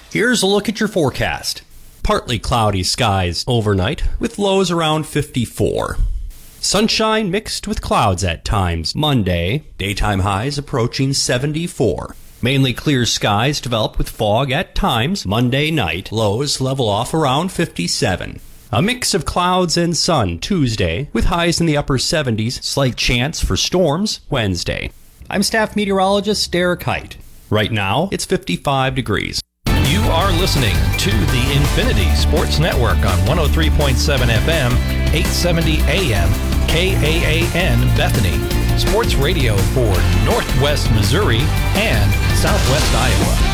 Here's a look at your forecast. Partly cloudy skies overnight with lows around 54. Sunshine mixed with clouds at times Monday, daytime highs approaching 74. Mainly clear skies develop with fog at times Monday night, lows level off around 57. A mix of clouds and sun Tuesday with highs in the upper 70s, slight chance for storms Wednesday. I'm staff meteorologist Derek Height. Right now, it's 55 degrees. You are listening to the Infinity Sports Network on 103.7 FM, 870 AM, KAAN Bethany. Sports radio for Northwest Missouri and Southwest Iowa.